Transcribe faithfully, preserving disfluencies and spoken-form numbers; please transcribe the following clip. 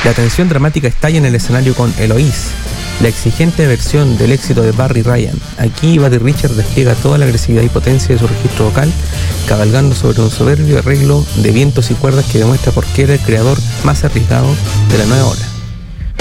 La tensión dramática estalla en el escenario con Eloise, la exigente versión del éxito de Barry Ryan. Aquí Buddy Richards despliega toda la agresividad y potencia de su registro vocal, cabalgando sobre un soberbio arreglo de vientos y cuerdas que demuestra por qué era el creador más arriesgado de la nueva ola.